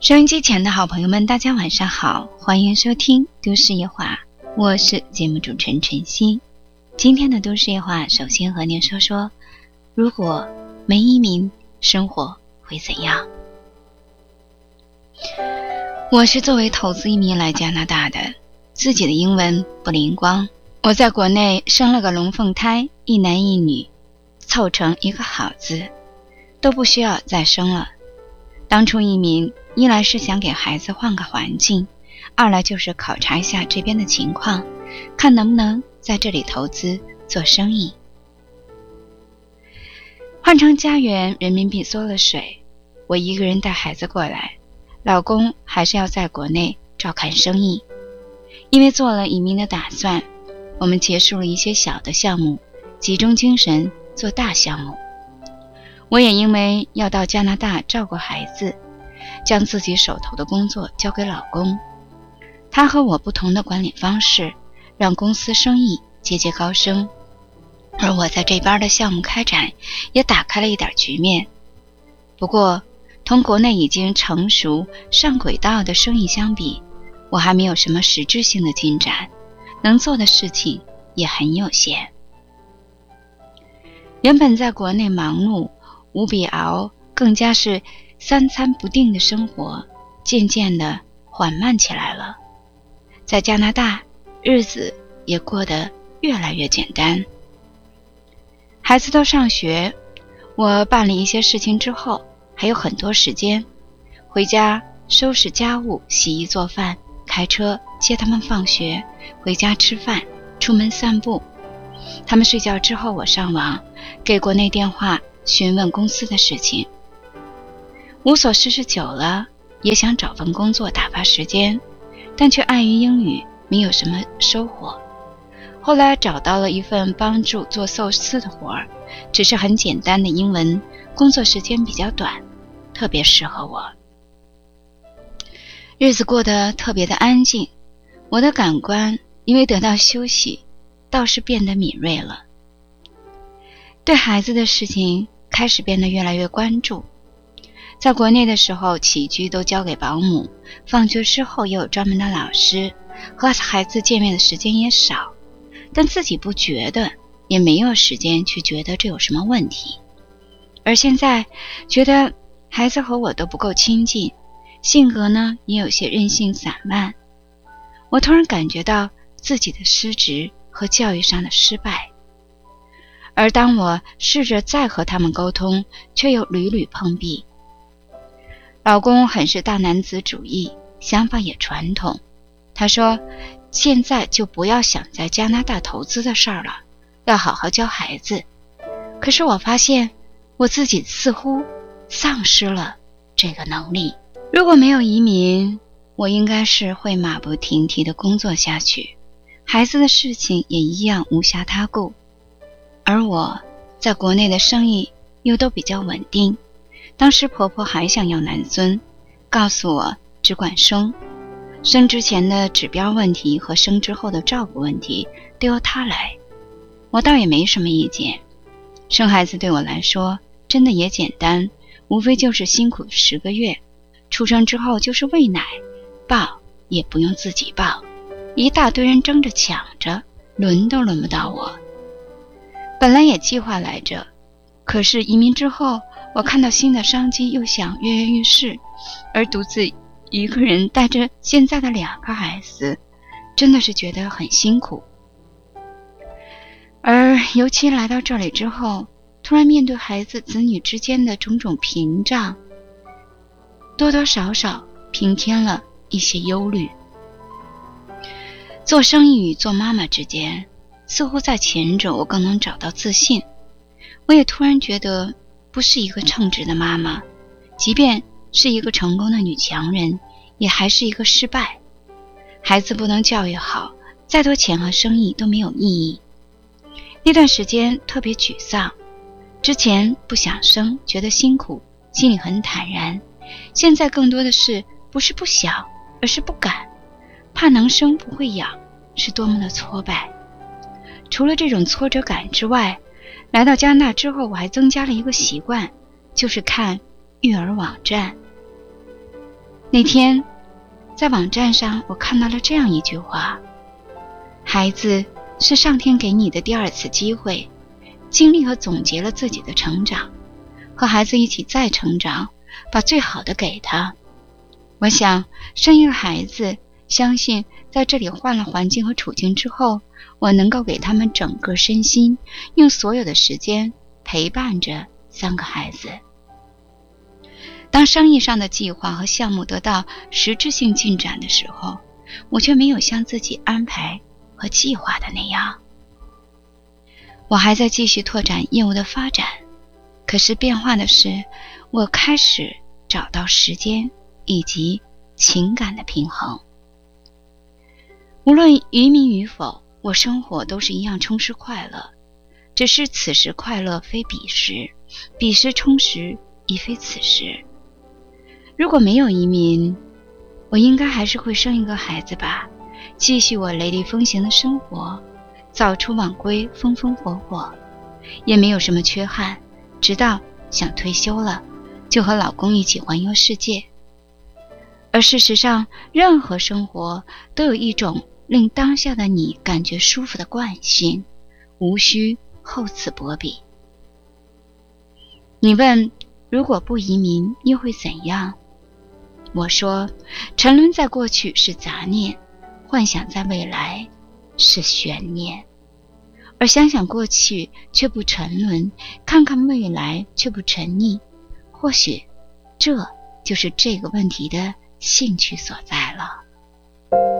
收音机前的好朋友们，大家晚上好，欢迎收听都市夜话，我是节目主持人晨曦。今天的都市夜话，首先和您说说，如果没移民，生活会怎样？我是作为投资移民来加拿大的，自己的英文不灵光，我在国内生了个龙凤胎，一男一女，凑成一个好字，都不需要再生了。当初移民，一来是想给孩子换个环境，二来就是考察一下这边的情况，看能不能在这里投资做生意。换成家园，人民币缩了水，我一个人带孩子过来，老公还是要在国内照看生意。因为做了移民的打算，我们结束了一些小的项目，集中精神做大项目。我也因为要到加拿大照顾孩子，将自己手头的工作交给老公。他和我不同的管理方式，让公司生意节节高升，而我在这边的项目开展也打开了一点局面。不过同国内已经成熟上轨道的生意相比，我还没有什么实质性的进展，能做的事情也很有限。原本在国内忙碌无比熬，更加是三餐不定的生活，渐渐的缓慢起来了。在加拿大，日子也过得越来越简单。孩子都上学，我办了一些事情之后，还有很多时间，回家收拾家务，洗衣做饭，开车接他们放学，回家吃饭，出门散步。他们睡觉之后，我上网，给国内电话询问公司的事情。无所事事久了，也想找份工作打发时间，但却碍于英语没有什么收获。后来找到了一份帮助做寿司的活儿，只是很简单的英文，工作时间比较短，特别适合我。日子过得特别的安静，我的感官因为得到休息，倒是变得敏锐了。对孩子的事情开始变得越来越关注。在国内的时候，起居都交给保姆，放学之后也有专门的老师，和孩子见面的时间也少，但自己不觉得，也没有时间去觉得这有什么问题。而现在觉得孩子和我都不够亲近，性格呢也有些任性散漫，我突然感觉到自己的失职和教育上的失败。而当我试着再和他们沟通，却又屡屡碰壁。老公很是大男子主义，想法也传统。他说，现在就不要想在加拿大投资的事儿了，要好好教孩子。可是我发现，我自己似乎丧失了这个能力。如果没有移民，我应该是会马不停蹄地工作下去，孩子的事情也一样无暇他顾。而我在国内的生意又都比较稳定，当时婆婆还想要男孙，告诉我只管生之前的指标问题和生之后的照顾问题都由她来，我倒也没什么意见。生孩子对我来说真的也简单，无非就是辛苦10个月，出生之后就是喂奶，抱也不用自己抱，一大堆人争着抢着，轮都轮不到我。本来也计划来着，可是移民之后，我看到新的商机，又想跃跃欲试，而独自一个人带着现在的2个孩子，真的是觉得很辛苦。而尤其来到这里之后，突然面对孩子子女之间的种种屏障，多多少少平添了一些忧虑。做生意与做妈妈之间，似乎在前者我更能找到自信。我也突然觉得不是一个称职的妈妈，即便是一个成功的女强人，也还是一个失败。孩子不能教育好，再多钱和生意都没有意义。那段时间特别沮丧，之前不想生，觉得辛苦，心里很坦然，现在更多的是不是不想，而是不敢，怕能生不会养，是多么的挫败。除了这种挫折感之外，来到加拿大之后，我还增加了一个习惯，就是看育儿网站。 那天在网站上我看到了这样一句话：孩子是上天给你的第二次机会，经历和总结了自己的成长，和孩子一起再成长，把最好的给他。我想生一个孩子，相信在这里换了环境和处境之后，我能够给他们整个身心，用所有的时间陪伴着3个孩子。当生意上的计划和项目得到实质性进展的时候，我却没有像自己安排和计划的那样。我还在继续拓展业务的发展，可是变化的是，我开始找到时间以及情感的平衡。无论移民与否，我生活都是一样充实快乐，只是此时快乐非彼时，彼时充实亦非此时。如果没有移民，我应该还是会生一个孩子吧，继续我雷厉风行的生活，早出晚归，风风火火，也没有什么缺憾，直到想退休了，就和老公一起环游世界。而事实上，任何生活都有一种令当下的你感觉舒服的惯性，无需厚此薄彼。你问，如果不移民又会怎样？我说，沉沦在过去是杂念，幻想在未来是悬念。而想想过去却不沉沦，看看未来却不沉溺，或许这就是这个问题的兴趣所在了。